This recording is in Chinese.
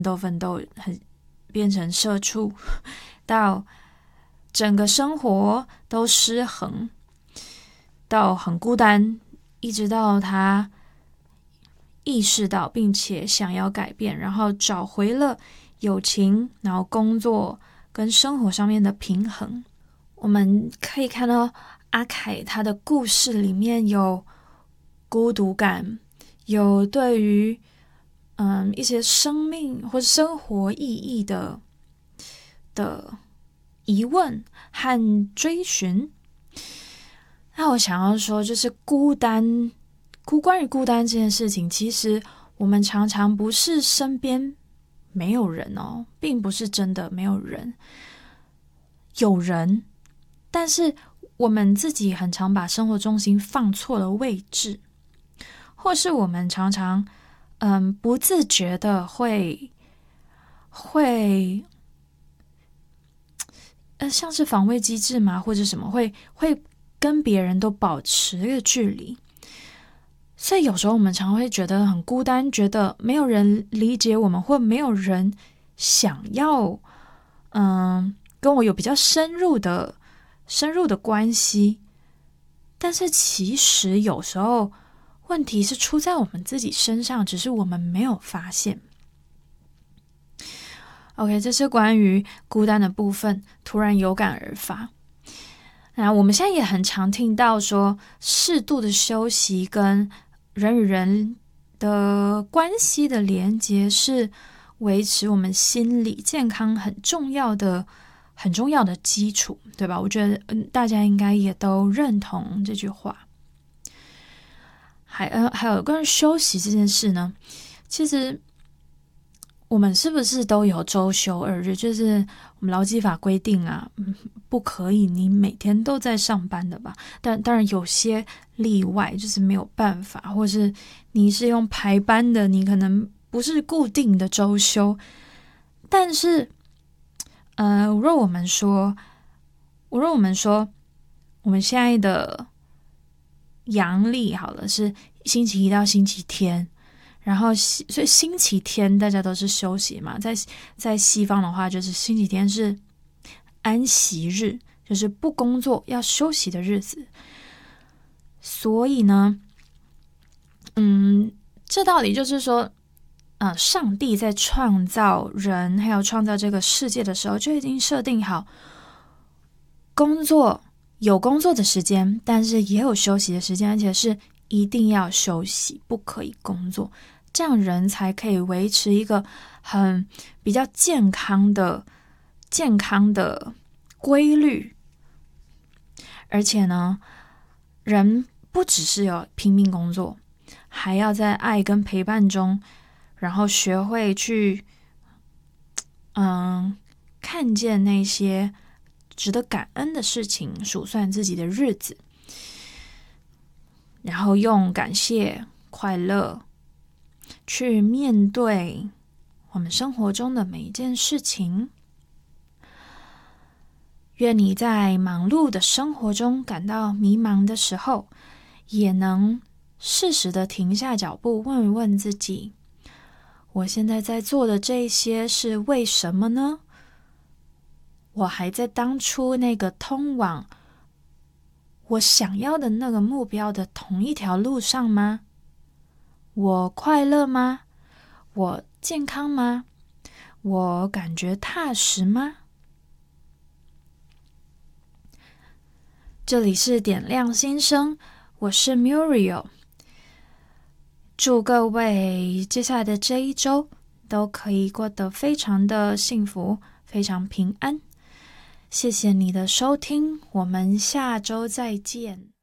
奋斗，变成社畜，到整个生活都失衡，到很孤单，一直到他意识到并且想要改变，然后找回了友情，然后工作跟生活上面的平衡。我们可以看到阿凯他的故事里面有孤独感，有对于一些生命或生活意义的疑问和追寻。那我想要说，就是关于孤单这件事情，其实我们常常不是身边没有人哦，并不是真的没有人，有人，但是我们自己很常把生活重心放错了位置，或是我们常常不自觉的会像是防卫机制嘛，或者什么会跟别人都保持一个距离。所以有时候我们常会觉得很孤单，觉得没有人理解我们，或没有人想要跟我有比较深入的关系。但是其实有时候问题是出在我们自己身上，只是我们没有发现。OK， 这是关于孤单的部分，突然有感而发。那我们现在也很常听到说，适度的休息跟人与人的关系的连结是维持我们心理健康很重要的基础，对吧？我觉得大家应该也都认同这句话。还有关于休息这件事呢，其实我们是不是都有周休2日？就是我们劳基法规定啊，不可以你每天都在上班的吧？但当然有些例外，就是没有办法，或是你是用排班的，你可能不是固定的周休。但是，若我们说我们现在的阳历好了是星期一到星期天。然后所以星期天大家都是休息嘛，在西方的话，就是星期天是安息日，就是不工作要休息的日子。所以呢，这道理就是说，上帝在创造人还有创造这个世界的时候，就已经设定好有工作的时间，但是也有休息的时间，而且是一定要休息，不可以工作，这样人才可以维持一个比较健康的规律。而且呢，人不只是有拼命工作，还要在爱跟陪伴中，然后学会去看见那些值得感恩的事情，数算自己的日子，然后用感谢、快乐去面对我们生活中的每一件事情。愿你在忙碌的生活中感到迷茫的时候，也能适时的停下脚步，问一问自己，我现在在做的这些是为什么呢？我还在当初那个通往我想要的那个目标的同一条路上吗？我快乐吗？我健康吗？我感觉踏实吗？这里是点亮心声，我是 Muriel。 祝各位接下来的这一周都可以过得非常的幸福，非常平安。谢谢你的收听，我们下周再见。